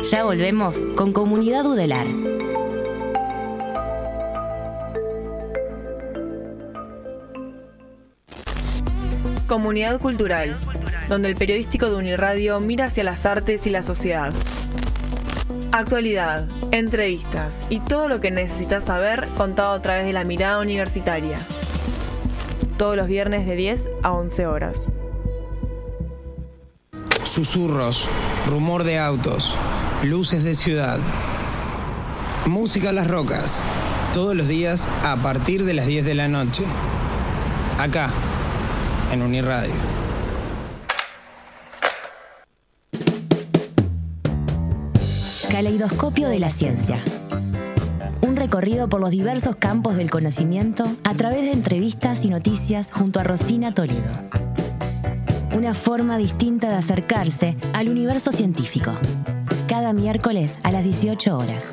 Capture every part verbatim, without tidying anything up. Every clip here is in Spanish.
Ya volvemos con Comunidad Udelar. Comunidad Cultural, donde el periodístico de Uniradio mira hacia las artes y la sociedad. Actualidad, entrevistas y todo lo que necesitas saber contado a través de la mirada universitaria. Todos los viernes de diez a once horas. Susurros, rumor de autos, luces de ciudad. Música a las rocas, todos los días a partir de las diez de la noche. Acá, en Uniradio. Caleidoscopio de la ciencia. Un recorrido por los diversos campos del conocimiento a través de entrevistas y noticias junto a Rosina Toledo. Una forma distinta de acercarse al universo científico. Cada miércoles a las dieciocho horas.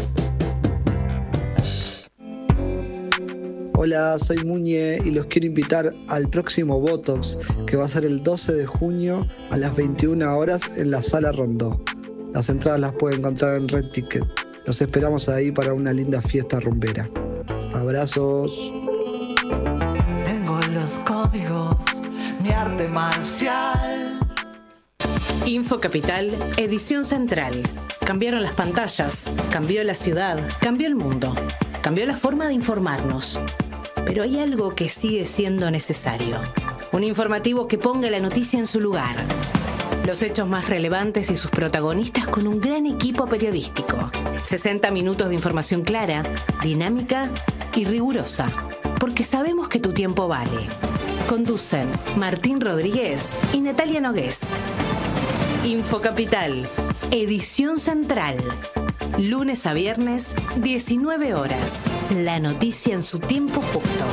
Hola, soy Muñe y los quiero invitar al próximo Botox, que va a ser el doce de junio a las veintiuna horas en la Sala Rondó. Las entradas las pueden encontrar en Red Ticket. Los esperamos ahí para una linda fiesta rumbera. Abrazos. Tengo los códigos, mi arte marcial. Info Capital, edición central. Cambiaron las pantallas, cambió la ciudad, cambió el mundo, cambió la forma de informarnos. Pero hay algo que sigue siendo necesario. Un informativo que ponga la noticia en su lugar. Los hechos más relevantes y sus protagonistas con un gran equipo periodístico. sesenta minutos de información clara, dinámica y rigurosa. Porque sabemos que tu tiempo vale. Conducen Martín Rodríguez y Natalia Nogués. Info Capital, edición central. Lunes a viernes, diecinueve horas. La noticia en su tiempo justo.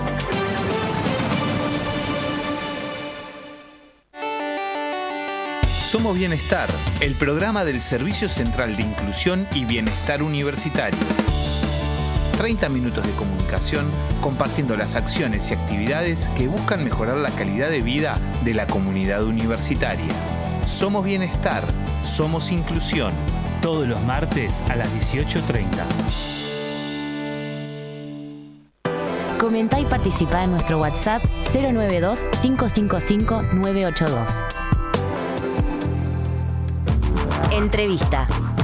Somos Bienestar, el programa del Servicio Central de Inclusión y Bienestar Universitario. treinta minutos de comunicación compartiendo las acciones y actividades que buscan mejorar la calidad de vida de la comunidad universitaria. Somos Bienestar, somos Inclusión. Todos los martes a las dieciocho treinta. Comenta y participa en nuestro WhatsApp cero nueve dos, cinco cinco cinco, nueve ocho dos. Entrevista.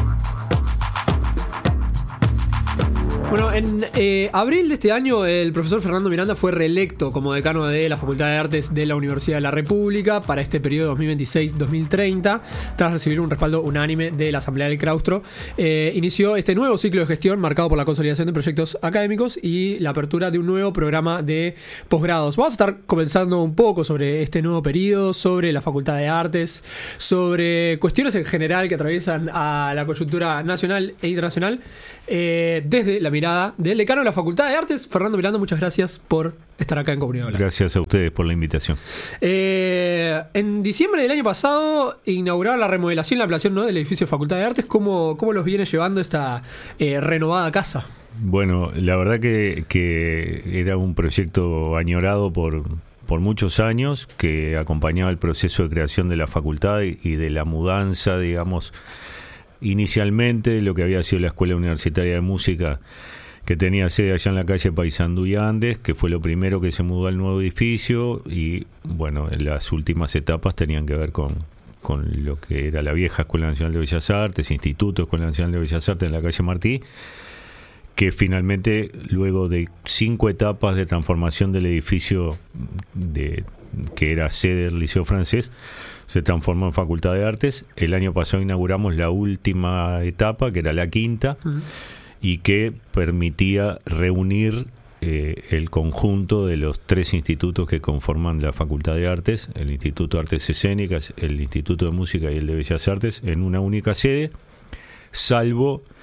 Bueno, en eh, abril de este año el profesor Fernando Miranda fue reelecto como decano de la Facultad de Artes de la Universidad de la República para este periodo dos mil veintiséis dos mil treinta, tras recibir un respaldo unánime de la Asamblea del Claustro. Eh, inició este nuevo ciclo de gestión marcado por la consolidación de proyectos académicos y la apertura de un nuevo programa de posgrados. Vamos a estar conversando un poco sobre este nuevo periodo, sobre la Facultad de Artes, sobre cuestiones en general que atraviesan a la coyuntura nacional e internacional, eh, desde la mirada del decano de la Facultad de Artes, Fernando Miranda. Muchas gracias por estar acá en Comunidad Udelar. Gracias a ustedes por la invitación. Eh, en diciembre del año pasado inauguraron la remodelación y la ampliación, ¿no?, del edificio de Facultad de Artes. ¿Cómo, cómo los viene llevando esta eh, renovada casa? Bueno, la verdad que, que era un proyecto añorado por, por muchos años, que acompañaba el proceso de creación de la facultad y, y de la mudanza, digamos, inicialmente lo que había sido la Escuela Universitaria de Música, que tenía sede allá en la calle Paysandú y Andes, que fue lo primero que se mudó al nuevo edificio, y bueno, las últimas etapas tenían que ver con, con lo que era la vieja Escuela Nacional de Bellas Artes, Instituto Escuela Nacional de Bellas Artes en la calle Martí, que finalmente, luego de cinco etapas de transformación del edificio de, que era sede del Liceo Francés, se transformó en Facultad de Artes. El año pasado inauguramos la última etapa, que era la quinta, uh-huh. y que permitía reunir eh, el conjunto de los tres institutos que conforman la Facultad de Artes, el Instituto de Artes Escénicas, el Instituto de Música y el de Bellas Artes, en una única sede, salvo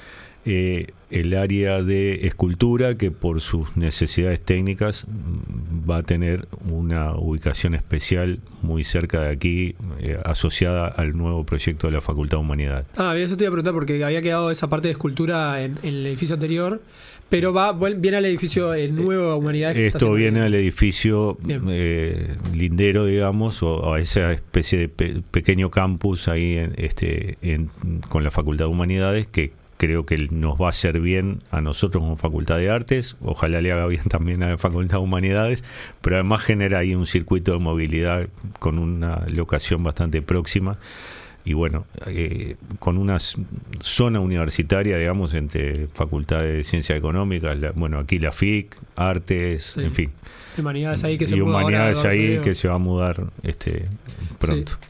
Eh, el área de escultura, que por sus necesidades técnicas va a tener una ubicación especial muy cerca de aquí, eh, asociada al nuevo proyecto de la Facultad de Humanidades. Ah, bien, eso te iba a preguntar porque había quedado esa parte de escultura en, en el edificio anterior, pero va viene al edificio el nuevo Humanidades. Esto viene al edificio eh, lindero, digamos, o, o a esa especie de pe- pequeño campus ahí en, este, en, con la Facultad de Humanidades, que creo que nos va a hacer bien a nosotros como Facultad de Artes, ojalá le haga bien también a la Facultad de Humanidades, pero además genera ahí un circuito de movilidad con una locación bastante próxima y bueno, eh, con una zona universitaria, digamos, entre Facultad de Ciencias Económicas, la, bueno, aquí la F I C, Artes, sí. En fin. Humanidades ahí que se y muda Humanidades ahora, ahí que se va a mudar este pronto. Sí.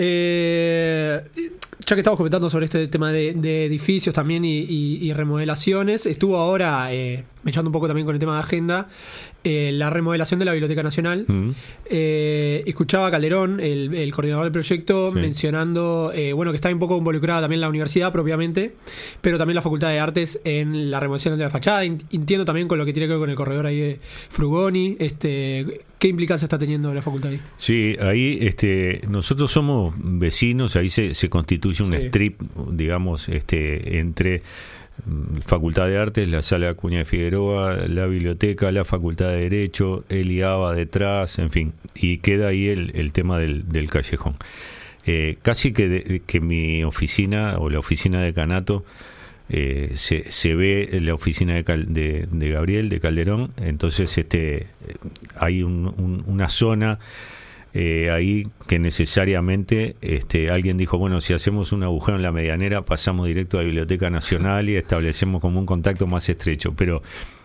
Eh, ya que estamos comentando sobre este tema de, de edificios también y, y, y remodelaciones, estuvo ahora, eh, me echando un poco también con el tema de agenda, eh, la remodelación de la Biblioteca Nacional. Mm. Eh, escuchaba a Calderón, el, el coordinador del proyecto, sí. mencionando eh, bueno, que está un poco involucrada también la universidad propiamente, pero también la Facultad de Artes en la remodelación de la fachada. Entiendo también con lo que tiene que ver con el corredor ahí de Frugoni. Este, ¿qué implicancia está teniendo la facultad ahí? Sí, ahí este, nosotros somos vecinos, ahí se, se constituye un sí. strip, digamos, este, entre Facultad de Artes, la Sala Acuña de Figueroa, la biblioteca, la Facultad de Derecho, el I A B A detrás, en fin, y queda ahí el, el tema del, del callejón. Eh, casi que, de, que mi oficina o la oficina de Canato eh, se, se ve en la oficina de, Cal, de, de Gabriel, de Calderón, entonces este hay un, un, una zona Eh, ahí que necesariamente este, alguien dijo, bueno, si hacemos un agujero en la medianera pasamos directo a la Biblioteca Nacional y establecemos como un contacto más estrecho, pero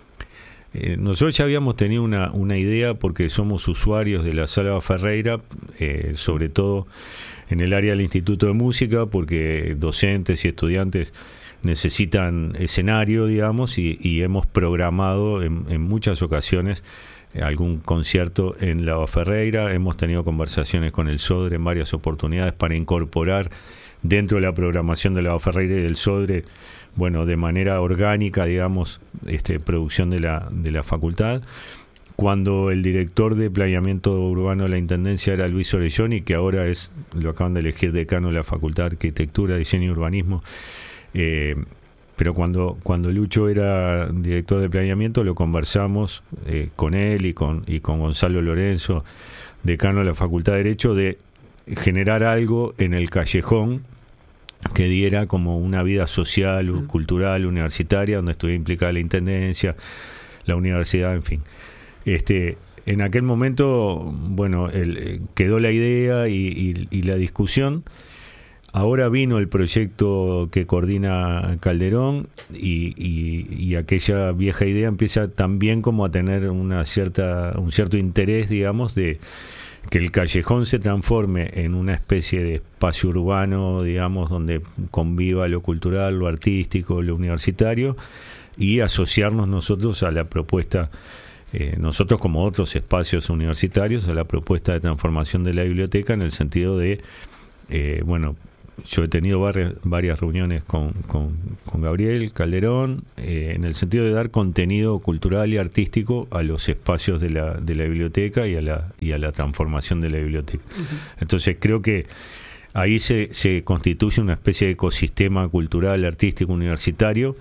eh, nosotros ya habíamos tenido una, una idea porque somos usuarios de la Sala Ferreira, eh, sobre todo en el área del Instituto de Música, porque docentes y estudiantes necesitan escenario, digamos, y, y hemos programado en, en muchas ocasiones algún concierto en la Ferreira. Hemos tenido conversaciones con el Sodre en varias oportunidades para incorporar dentro de la programación de la Ferreira y del Sodre, bueno, de manera orgánica, digamos, este, producción de la, de la facultad. Cuando el director de planeamiento urbano de la Intendencia era Luis Orelloni, que ahora es, lo acaban de elegir decano de la Facultad de Arquitectura, Diseño y Urbanismo, eh, pero cuando cuando Lucho era director de planeamiento lo conversamos eh, con él y con y con Gonzalo Lorenzo, decano de la Facultad de Derecho, de generar algo en el callejón que diera como una vida social, mm. cultural, universitaria, donde estuviera implicada la Intendencia, la universidad, en fin. Este, en aquel momento, bueno, el, quedó la idea y, y, y la discusión. Ahora vino el proyecto que coordina Calderón y, y, y aquella vieja idea empieza también como a tener una cierta un cierto interés, digamos, de que el callejón se transforme en una especie de espacio urbano, digamos, donde conviva lo cultural, lo artístico, lo universitario, y asociarnos nosotros a la propuesta, eh, nosotros como otros espacios universitarios, a la propuesta de transformación de la biblioteca, en el sentido de, eh, bueno, yo he tenido varias, varias reuniones con, con, con Gabriel Calderón, eh, en el sentido de dar contenido cultural y artístico a los espacios de la, de la biblioteca y a la, y a la transformación de la biblioteca. Uh-huh. Entonces creo que ahí se, se constituye una especie de ecosistema cultural, artístico, universitario,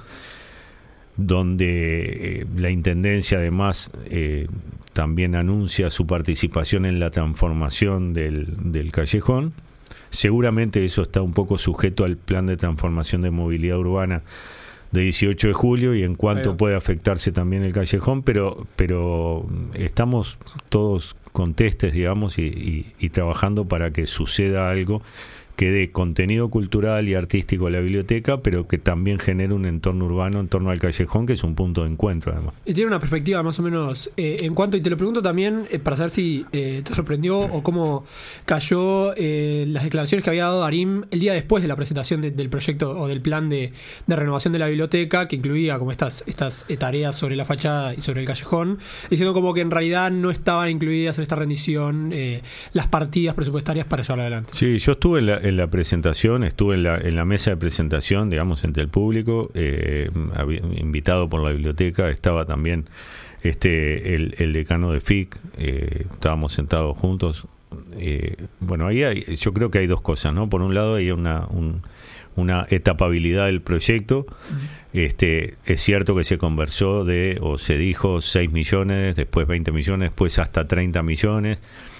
donde eh, la Intendencia además eh, también anuncia su participación en la transformación del, del callejón. Seguramente eso está un poco sujeto al plan de transformación de movilidad urbana de dieciocho de julio y en cuanto puede afectarse también el callejón, pero pero estamos todos contestes, digamos, y, y, y trabajando para que suceda algo que dé contenido cultural y artístico a la biblioteca, pero que también genere un entorno urbano en torno al callejón, que es un punto de encuentro además. Y tiene una perspectiva más o menos eh, en cuanto, y te lo pregunto también eh, para saber si eh, te sorprendió o cómo cayó eh, las declaraciones que había dado Darín el día después de la presentación de, del proyecto o del plan de, de renovación de la biblioteca, que incluía como estas, estas eh, tareas sobre la fachada y sobre el callejón, diciendo como que en realidad no estaban incluidas en esta rendición eh, las partidas presupuestarias para llevarla adelante. Sí, yo estuve en la en la presentación, estuve en la, en la mesa de presentación, digamos, entre el público, eh, había, invitado por la biblioteca, estaba también este el, el decano de F I C, eh, estábamos sentados juntos. Eh, bueno, ahí hay, yo creo que hay dos cosas, ¿no? Por un lado hay una, un, una etapabilidad del proyecto. Este, es cierto que se conversó de, o se dijo seis millones, después veinte millones, después hasta treinta millones.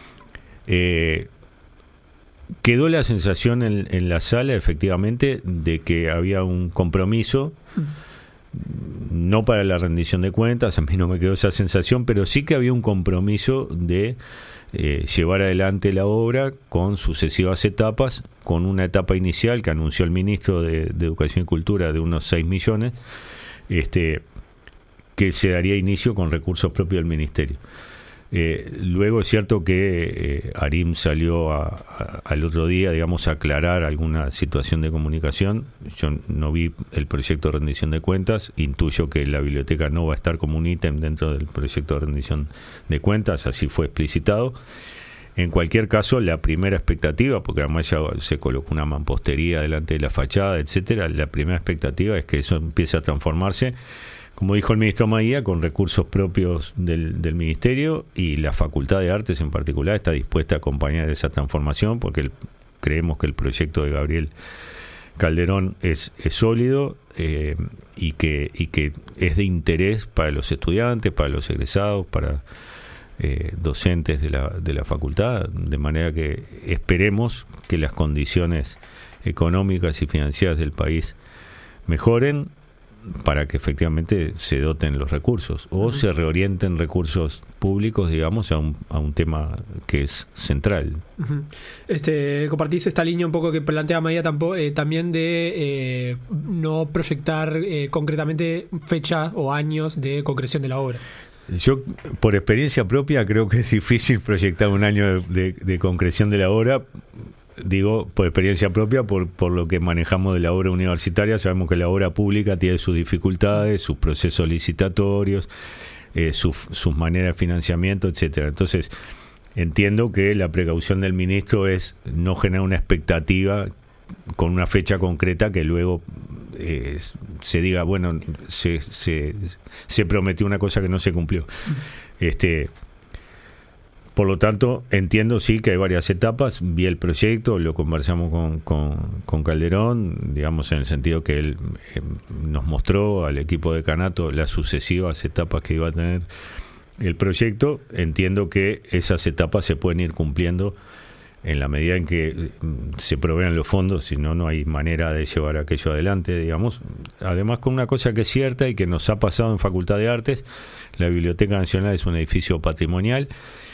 Eh, quedó la sensación en, en la sala, efectivamente, de que había un compromiso, no para la rendición de cuentas, a mí no me quedó esa sensación, pero sí que había un compromiso de eh, llevar adelante la obra con sucesivas etapas, con una etapa inicial que anunció el ministro de, de Educación y Cultura de unos seis millones, este, que se daría inicio con recursos propios del Ministerio. Eh, luego es cierto que eh, Arim salió a, a, al otro día, digamos, a aclarar alguna situación de comunicación. Yo no vi el proyecto de rendición de cuentas, intuyo que la biblioteca no va a estar como un ítem dentro del proyecto de rendición de cuentas, así fue explicitado. En cualquier caso, la primera expectativa, porque además ya se colocó una mampostería delante de la fachada, etcétera, la primera expectativa es que eso empiece a transformarse, como dijo el ministro Maía, con recursos propios del, del Ministerio, y la Facultad de Artes en particular está dispuesta a acompañar esa transformación, porque el, creemos que el proyecto de Gabriel Calderón es, es sólido eh, y, que, y que es de interés para los estudiantes, para los egresados, para eh, docentes de la, de la facultad, de manera que esperemos que las condiciones económicas y financieras del país mejoren, para que efectivamente se doten los recursos o uh-huh. se reorienten recursos públicos, digamos, a un, a un tema que es central. Uh-huh. Este, compartís esta línea un poco que plantea Maía tampoco, eh, también de eh, no proyectar eh, concretamente fecha o años de concreción de la obra. Yo, por experiencia propia, creo que es difícil proyectar un año de, de, de concreción de la obra. Digo, por experiencia propia, por, por lo que manejamos de la obra universitaria. Sabemos que la obra pública tiene sus dificultades, sus procesos licitatorios, eh, sus, sus maneras de financiamiento, etcétera. Entonces, entiendo que la precaución del ministro es no generar una expectativa con una fecha concreta que luego eh, se diga, bueno, se, se, se prometió una cosa que no se cumplió. Este... Por lo tanto, entiendo sí que hay varias etapas. Vi el proyecto, lo conversamos con, con, con Calderón, digamos en el sentido que él eh, nos mostró al equipo de Canato las sucesivas etapas que iba a tener el proyecto. Entiendo que esas etapas se pueden ir cumpliendo en la medida en que se provean los fondos, si no, no hay manera de llevar aquello adelante, digamos. Además, con una cosa que es cierta y que nos ha pasado en Facultad de Artes, la Biblioteca Nacional es un edificio patrimonial.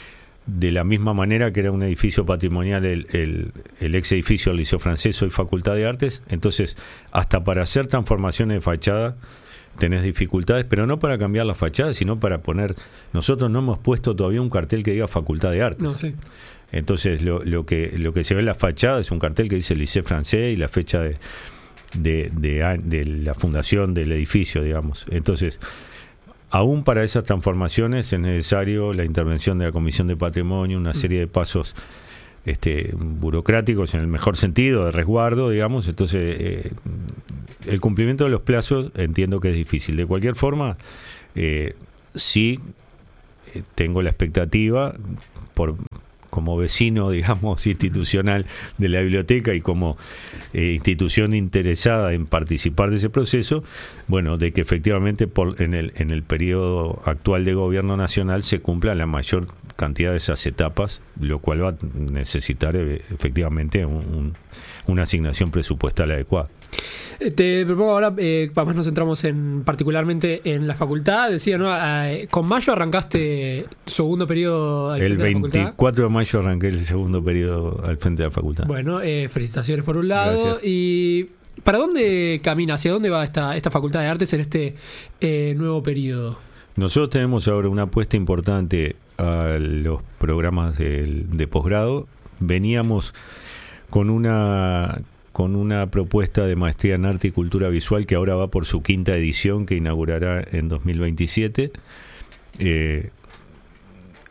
De la misma manera que era un edificio patrimonial el, el, el ex edificio del Liceo Francés, hoy Facultad de Artes. Entonces, hasta para hacer transformaciones de fachada tenés dificultades, pero no para cambiar la fachada, sino para poner... Nosotros no hemos puesto todavía un cartel que diga Facultad de Artes. No, sí. Entonces, lo, lo, que, lo que se ve en la fachada es un cartel que dice Liceo Francés y la fecha de, de, de, de la fundación del edificio, digamos. Entonces... Aún para esas transformaciones es necesario la intervención de la Comisión de Patrimonio, una serie de pasos este, burocráticos en el mejor sentido, de resguardo, digamos. Entonces, eh, el cumplimiento de los plazos entiendo que es difícil. De cualquier forma, eh, sí eh, tengo la expectativa, por como vecino, digamos, institucional de la biblioteca y como eh, institución interesada en participar de ese proceso, bueno, de que efectivamente por, en el en el periodo actual de gobierno nacional se cumpla la mayor cantidad de esas etapas, lo cual va a necesitar eh, efectivamente un, un, una asignación presupuestal adecuada. Te propongo ahora, eh, además nos centramos en particularmente en la facultad. Decía, ¿no? Eh, con mayo arrancaste segundo periodo al el frente de la facultad. veinticuatro de mayo arranqué el segundo periodo al frente de la facultad. Bueno, eh, felicitaciones por un lado. Gracias. ¿Y para dónde camina? ¿Hacia dónde va esta, esta Facultad de Artes en este eh, nuevo periodo? Nosotros tenemos ahora una apuesta importante a los programas de, de posgrado. Veníamos con una... con una propuesta de maestría en arte y cultura visual que ahora va por su quinta edición, que inaugurará en dos mil veintisiete. Eh,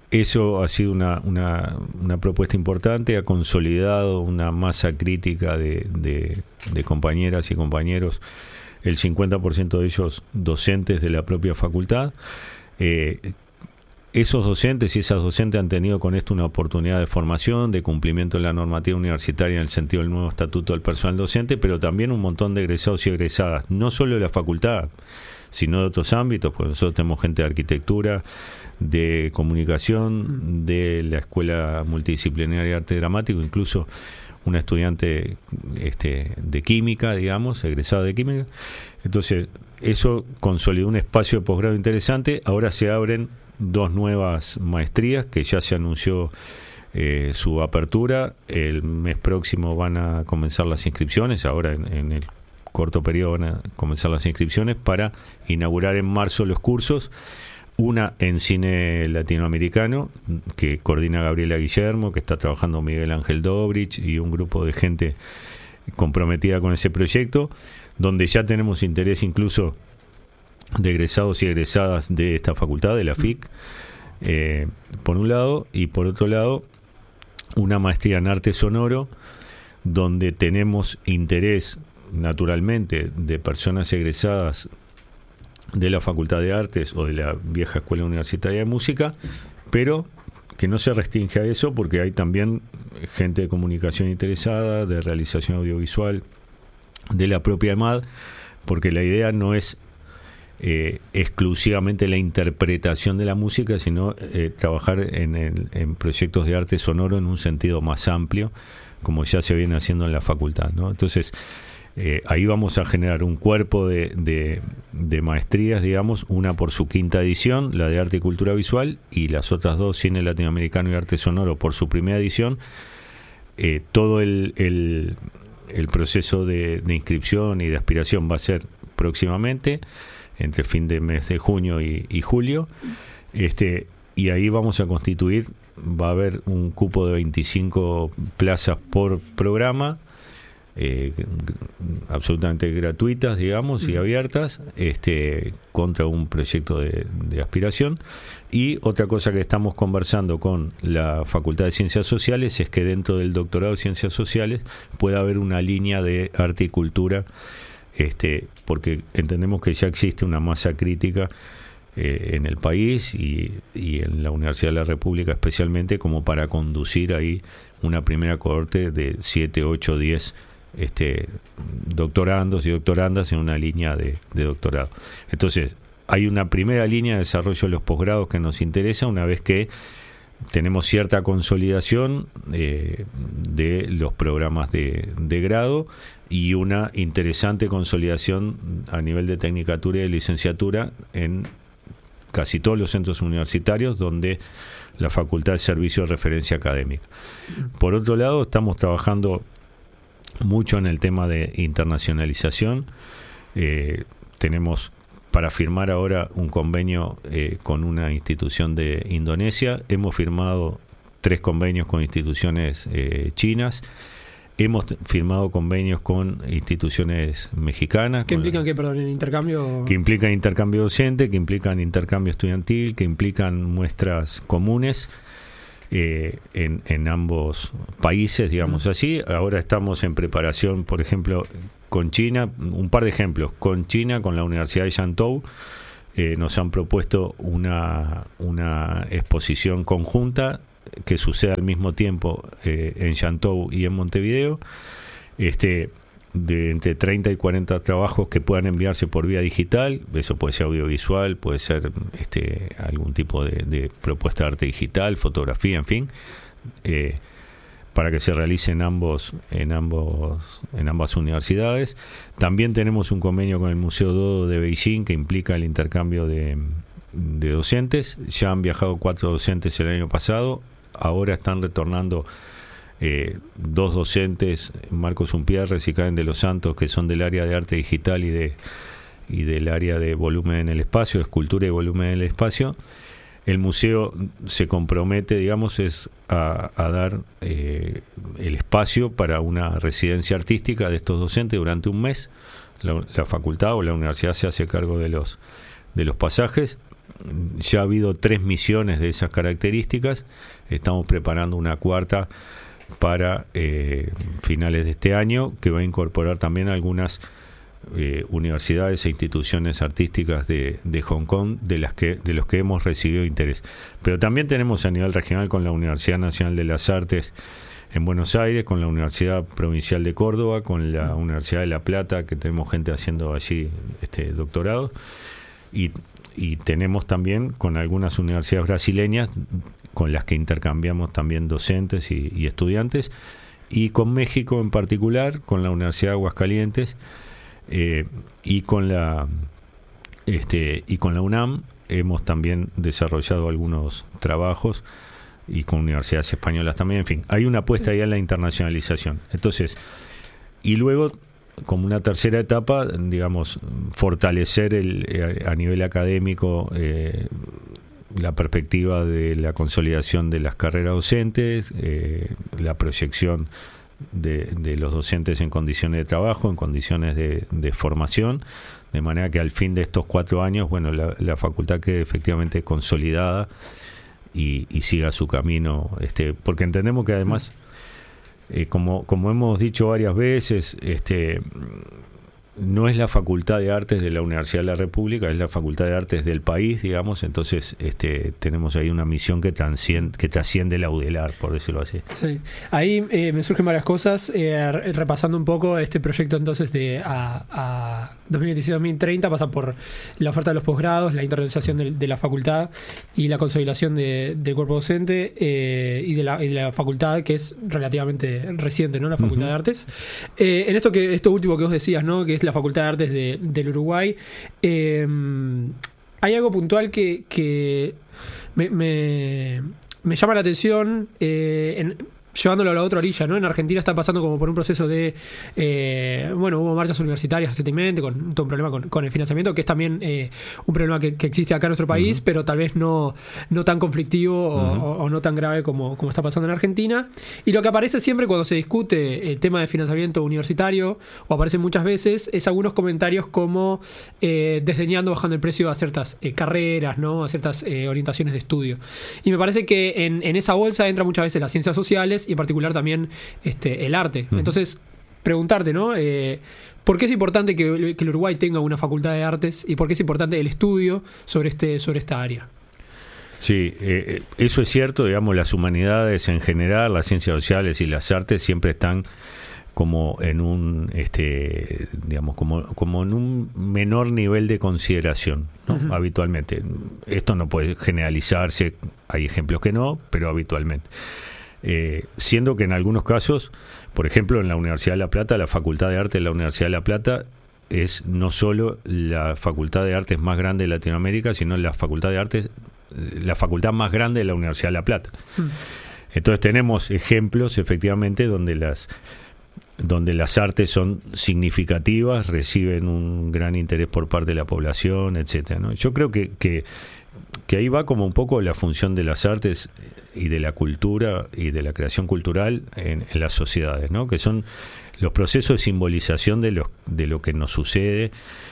eso ha sido una, una, una propuesta importante, ha consolidado una masa crítica de, de, de compañeras y compañeros, el cincuenta por ciento de ellos docentes de la propia facultad. Eh, esos docentes y esas docentes han tenido con esto una oportunidad de formación, de cumplimiento de la normativa universitaria en el sentido del nuevo estatuto del personal docente, pero también un montón de egresados y egresadas, no solo de la facultad, sino de otros ámbitos, porque nosotros tenemos gente de arquitectura, de comunicación, de la Escuela Multidisciplinaria de Arte Dramático, incluso una estudiante este, de química, digamos, egresada de química. Entonces, eso consolidó un espacio de posgrado interesante. Ahora se abren dos nuevas maestrías que ya se anunció eh, su apertura. El mes próximo van a comenzar las inscripciones, ahora en, en el corto periodo van a comenzar las inscripciones para inaugurar en marzo los cursos. Una en cine latinoamericano, que coordina Gabriela Guillermo, que está trabajando Miguel Ángel Dobrich y un grupo de gente comprometida con ese proyecto, donde ya tenemos interés incluso de egresados y egresadas de esta facultad, de la F I C, eh, por un lado, y por otro lado, una maestría en arte sonoro, donde tenemos interés, naturalmente, de personas egresadas de la Facultad de Artes o de la vieja Escuela Universitaria de Música, pero que no se restringe a eso, porque hay también gente de comunicación interesada, de realización audiovisual, de la propia EMAD, porque la idea no es eh, exclusivamente la interpretación de la música, sino eh, trabajar en, el, en proyectos de arte sonoro en un sentido más amplio, como ya se viene haciendo en la facultad, ¿no? Entonces, Eh, ahí vamos a generar un cuerpo de, de, de maestrías, digamos, una por su quinta edición, la de Arte y Cultura Visual, y las otras dos, Cine Latinoamericano y Arte Sonoro, por su primera edición. Eh, todo el, el, el proceso de, de inscripción y de aspiración va a ser próximamente, entre fin de mes de junio y, y julio, este, y ahí vamos a constituir, va a haber un cupo de veinticinco plazas por programa, Eh, absolutamente gratuitas, digamos, y abiertas, este, contra un proyecto de, de aspiración. Y otra cosa que estamos conversando con la Facultad de Ciencias Sociales es que dentro del doctorado de Ciencias Sociales pueda haber una línea de arte y cultura, este, porque entendemos que ya existe una masa crítica eh, en el país y, y en la Universidad de la República especialmente, como para conducir ahí una primera cohorte de siete, ocho, diez Este, doctorandos y doctorandas en una línea de, de doctorado. Entonces, hay una primera línea de desarrollo de los posgrados que nos interesa una vez que tenemos cierta consolidación eh, de los programas de, de grado y una interesante consolidación a nivel de tecnicatura y de licenciatura en casi todos los centros universitarios donde la facultad es servicio de referencia académica. Por otro lado, estamos trabajando mucho en el tema de internacionalización. Eh, tenemos para firmar ahora un convenio eh, con una institución de Indonesia. Hemos firmado tres convenios con instituciones eh, chinas. Hemos t- firmado convenios con instituciones mexicanas. ¿Qué implican qué, perdón, en intercambio? Que implican intercambio docente, que implican intercambio estudiantil, que implican muestras comunes. Eh, en, en ambos países, digamos mm. así. Ahora estamos en preparación, por ejemplo, con China, un par de ejemplos, con China, con la Universidad de Shantou, eh, nos han propuesto una, una exposición conjunta que suceda al mismo tiempo eh, en Shantou y en Montevideo, este de entre treinta y cuarenta trabajos que puedan enviarse por vía digital. Eso puede ser audiovisual, puede ser este algún tipo de, de propuesta de arte digital, fotografía, en fin, eh, para que se realice en ambos en ambos en ambas universidades. También tenemos un convenio con el Museo Dodo de Beijing que implica el intercambio de, de docentes. Ya han viajado cuatro docentes el año pasado, ahora están retornando Eh, dos docentes, Marcos Umpierres y Karen de los Santos, que son del área de arte digital y de y del área de volumen en el espacio, escultura y volumen en el espacio. El museo se compromete, digamos, es a, a dar eh, el espacio para una residencia artística de estos docentes durante un mes. La, la facultad o la universidad se hace cargo de los de los pasajes ya ha habido tres misiones de esas características, estamos preparando una cuarta para eh, finales de este año, que va a incorporar también algunas eh, universidades e instituciones artísticas de, de Hong Kong, de las que de los que hemos recibido interés. Pero también tenemos a nivel regional con la Universidad Nacional de las Artes en Buenos Aires, con la Universidad Provincial de Córdoba, con la Universidad de La Plata, que tenemos gente haciendo allí este doctorado, y, y tenemos también con algunas universidades brasileñas con las que intercambiamos también docentes y, y estudiantes, y con México en particular, con la Universidad de Aguascalientes eh, y con la este y con la UNAM hemos también desarrollado algunos trabajos, y con universidades españolas también. En fin, hay una apuesta ahí a la internacionalización. Entonces, y luego, como una tercera etapa, digamos, fortalecer el, a nivel académico eh, la perspectiva de la consolidación de las carreras docentes, eh, la proyección de, de los docentes en condiciones de trabajo, en condiciones de, de formación, de manera que al fin de estos cuatro años, bueno, la, la facultad quede efectivamente consolidada y, y siga su camino, este, porque entendemos que además, eh, como, como hemos dicho varias veces, este, no es la Facultad de Artes de la Universidad de la República, es la Facultad de Artes del país, digamos. Entonces este, tenemos ahí una misión que trasciende, que trasciende la UDELAR, por decirlo así. Sí. Ahí eh, me surgen varias cosas, eh, repasando un poco este proyecto entonces de a, a dos mil veintiséis a dos mil treinta, pasa por la oferta de los posgrados, la internacionalización de, de la facultad y la consolidación de, del cuerpo docente eh, y, de la, y de la facultad, que es relativamente reciente, ¿no? La Facultad uh-huh. de Artes. Eh, en esto que esto último que vos decías, ¿no? Que es la Facultad de Artes de, del Uruguay, eh, hay algo puntual que, que me, me, me llama la atención, eh, en, llevándolo a la otra orilla, ¿no? En Argentina está pasando como por un proceso de, eh, bueno, hubo marchas universitarias recientemente, con todo un problema con, con el financiamiento, que es también eh, un problema que, que existe acá en nuestro país, uh-huh. pero tal vez no, no tan conflictivo o, uh-huh. o, o no tan grave como, como está pasando en Argentina. Y lo que aparece siempre cuando se discute el tema de financiamiento universitario, o aparece muchas veces, es algunos comentarios como eh, desdeñando, bajando el precio a ciertas eh, carreras, ¿no? A ciertas eh, orientaciones de estudio. Y me parece que en, en esa bolsa entra muchas veces las ciencias sociales, y en particular también este el arte. Uh-huh. Entonces, preguntarte, ¿no? Eh, ¿por qué es importante que, que el Uruguay tenga una facultad de artes y por qué es importante el estudio sobre este sobre esta área? Sí, eh, eso es cierto, digamos, las humanidades en general, las ciencias sociales y las artes siempre están como en un este digamos como como en un menor nivel de consideración, ¿no? Uh-huh. Habitualmente. Esto no puede generalizarse, hay ejemplos que no, pero habitualmente. Eh, siendo que en algunos casos, por ejemplo en la Universidad de La Plata, la Facultad de Arte de la Universidad de La Plata es no solo la Facultad de Artes más grande de Latinoamérica, sino la Facultad de Artes, la facultad más grande de la Universidad de La Plata. Hmm. Entonces tenemos ejemplos efectivamente donde las donde las artes son significativas, reciben un gran interés por parte de la población, etcétera, ¿no? Yo creo que, que que ahí va como un poco la función de las artes y de la cultura y de la creación cultural en, en las sociedades, ¿no? Que son los procesos de simbolización de lo, de lo que nos sucede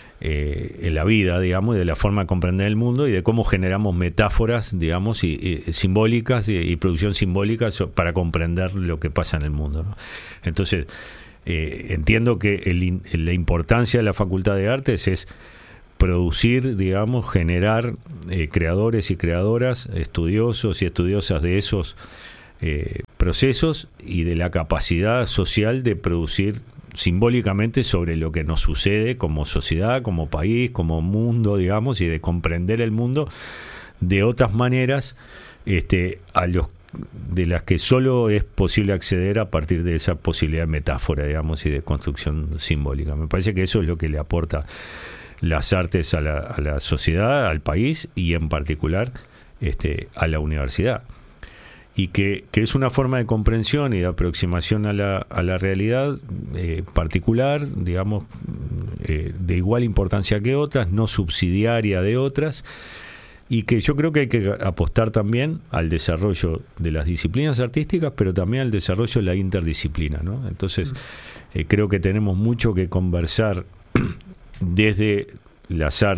eh, en la vida, digamos, y de la forma de comprender el mundo y de cómo generamos metáforas, digamos, y, y simbólicas y, y producción simbólica para comprender lo que pasa en el mundo, ¿no? Entonces, eh, entiendo que el, la importancia de la Facultad de Artes es producir, digamos, generar eh, creadores y creadoras, estudiosos y estudiosas de esos eh, procesos y de la capacidad social de producir simbólicamente sobre lo que nos sucede como sociedad, como país, como mundo, digamos, y de comprender el mundo de otras maneras este, a los de las que solo es posible acceder a partir de esa posibilidad de metáfora, digamos, y de construcción simbólica. Me parece que eso es lo que le aporta las artes a la, a la sociedad, al país y en particular este, a la universidad. Y que, que es una forma de comprensión y de aproximación a la, a la realidad eh, particular, digamos, eh, de igual importancia que otras, no subsidiaria de otras, y que yo creo que hay que apostar también al desarrollo de las disciplinas artísticas, pero también al desarrollo de la interdisciplina, ¿no? Entonces, eh, creo que tenemos mucho que conversar desde las artes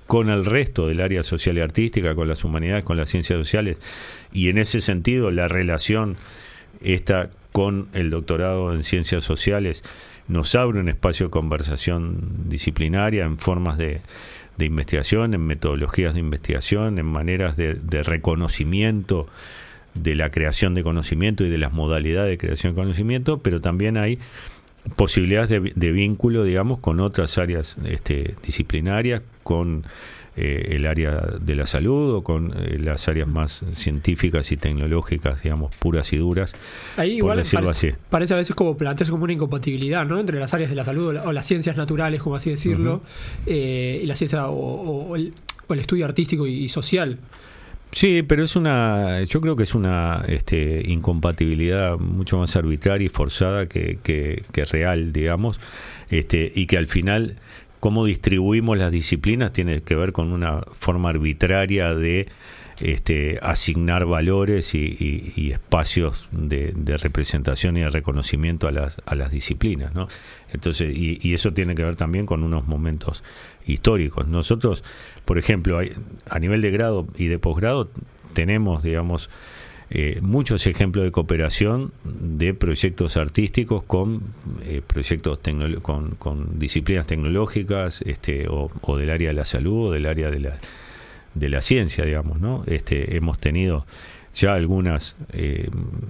con el resto del área social y artística, con las humanidades, con las ciencias sociales, y en ese sentido la relación esta con el doctorado en ciencias sociales nos abre un espacio de conversación disciplinaria en formas de, de investigación, en metodologías de investigación, en maneras de, de reconocimiento de la creación de conocimiento y de las modalidades de creación de conocimiento, pero también hay posibilidades de, de vínculo, digamos, con otras áreas este, disciplinarias, con eh, el área de la salud o con eh, las áreas más científicas y tecnológicas, digamos, puras y duras. Ahí igual por decirlo parece, así. parece a veces como plantearse como una incompatibilidad, ¿no?, entre las áreas de la salud o, la, o las ciencias naturales, como así decirlo, uh-huh. eh, y la ciencia o, o, o, el, o el estudio artístico y, y social. Sí, pero es una, yo creo que es una este, incompatibilidad mucho más arbitraria y forzada que, que, que real, digamos, este, y que al final cómo distribuimos las disciplinas tiene que ver con una forma arbitraria de este, asignar valores y, y, y espacios de, de representación y de reconocimiento a las, a las disciplinas, ¿no? Entonces, y, y eso tiene que ver también con unos momentos históricos. Nosotros, por ejemplo, hay, a nivel de grado y de posgrado, tenemos, digamos, eh, muchos ejemplos de cooperación de proyectos artísticos con eh, proyectos tecnolo- con, con disciplinas tecnológicas, este, o, o del área de la salud o del área de la de la ciencia, digamos, ¿no? Este, hemos tenido ya algunas eh,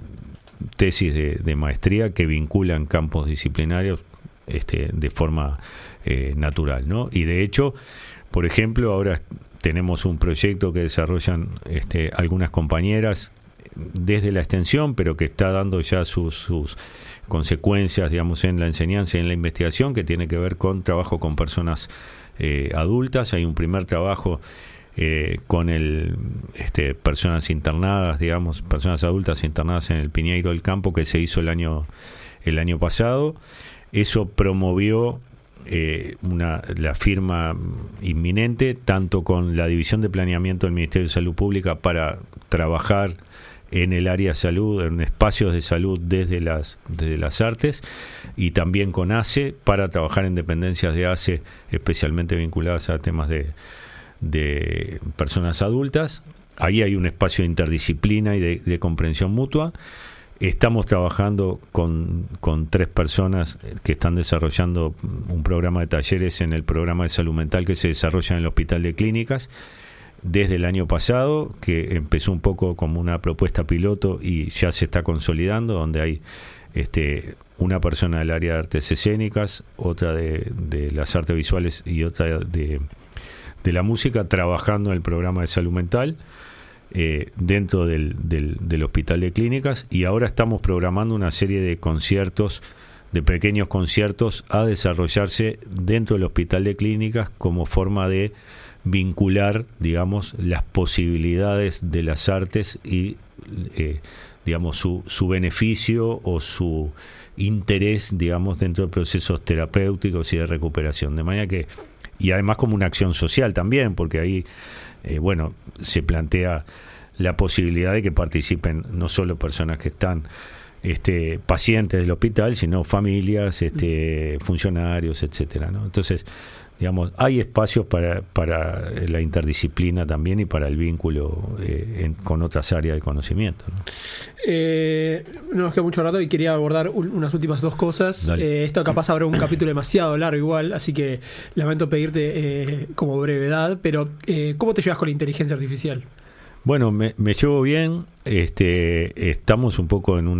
tesis de, de maestría que vinculan campos disciplinarios este, de forma eh, natural, ¿no? Y de hecho, por ejemplo, ahora tenemos un proyecto que desarrollan este, algunas compañeras desde la extensión, pero que está dando ya sus, sus consecuencias, digamos, en la enseñanza y en la investigación, que tiene que ver con trabajo con personas eh, adultas. Hay un primer trabajo Eh, con el este, personas internadas, digamos, personas adultas internadas en el Piñeiro del Campo, que se hizo el año el año pasado. Eso promovió eh, una la firma inminente tanto con la División de Planeamiento del Ministerio de Salud Pública para trabajar en el área de salud, en espacios de salud desde las desde las artes, y también con A C E para trabajar en dependencias de A C E especialmente vinculadas a temas de de personas adultas. Ahí hay un espacio de interdisciplina y de, de comprensión mutua. Estamos trabajando con, con tres personas que están desarrollando un programa de talleres en el programa de salud mental que se desarrolla en el Hospital de Clínicas desde el año pasado, que empezó un poco como una propuesta piloto y ya se está consolidando, donde hay este, una persona del área de artes escénicas, otra de, de las artes visuales y otra de de la música, trabajando en el programa de salud mental eh, dentro del, del, del Hospital de Clínicas, y ahora estamos programando una serie de conciertos, de pequeños conciertos a desarrollarse dentro del Hospital de Clínicas como forma de vincular, digamos, las posibilidades de las artes y eh, digamos su, su beneficio o su interés, digamos, dentro de procesos terapéuticos y de recuperación, de manera que, y además como una acción social también, porque ahí, eh, bueno, se plantea la posibilidad de que participen no solo personas que están este, pacientes del hospital, sino familias, este, funcionarios, etcétera, ¿no? Entonces, digamos, hay espacios para, para la interdisciplina también y para el vínculo eh, en, con otras áreas del conocimiento, ¿no? Eh, no nos queda mucho rato y quería abordar un, unas últimas dos cosas. Eh, esto capaz habrá un capítulo demasiado largo igual, así que lamento pedirte eh, como brevedad, pero eh, ¿cómo te llevas con la inteligencia artificial? Bueno, me, me llevo bien. Este, estamos un poco en un